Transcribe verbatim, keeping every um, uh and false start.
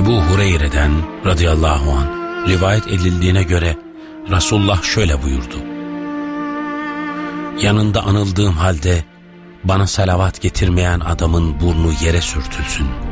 Ebu Hureyre'den radıyallahu anh rivayet edildiğine göre Resulullah şöyle buyurdu: yanında anıldığım halde bana salavat getirmeyen adamın burnu yere sürtülsün.